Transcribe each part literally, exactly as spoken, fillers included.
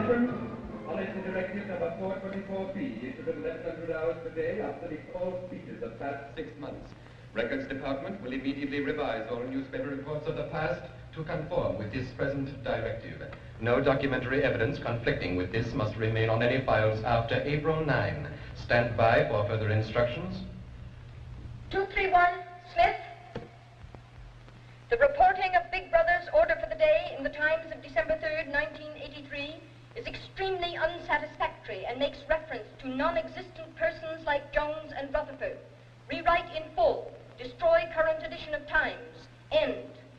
Conference, Policy Directive number four twenty-four P, issued at eleven hundred hours per day after the all speeches of past six months. Records Department will immediately revise all newspaper reports of the past to conform with this present directive. No documentary evidence conflicting with this must remain on any files after April ninth. Stand by for further instructions. two three one, Smith. The reporting of Big Brother's order for the day in the Times of December third, nineteen eighty-three is extremely unsatisfactory and makes reference to non-existent persons like Jones and Rutherford. Rewrite in full. Destroy current edition of Times. End.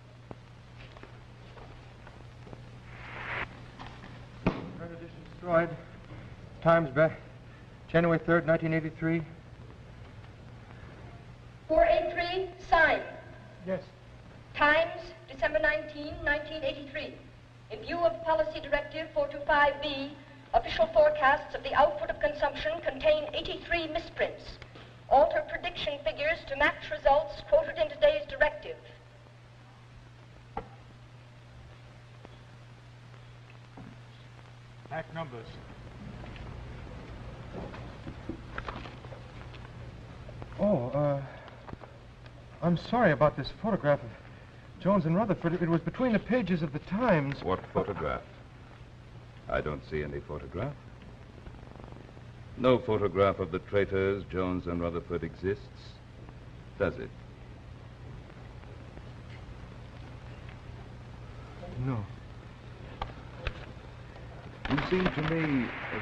Current edition destroyed. Times back. January third, nineteen eighty-three. four eighty-three, sign. Yes. Times, December nineteenth, nineteen eighty-three. In view of Policy Directive four twenty-five B, official forecasts of the output of consumption contain eighty-three misprints. Alter prediction figures to match results quoted in today's directive. Back numbers. Oh, uh, I'm sorry about this photograph of Jones and Rutherford. It was between the pages of the Times. What photograph? I don't see any photograph. No photograph of the traitors, Jones and Rutherford, exists, does it? No. You seem to me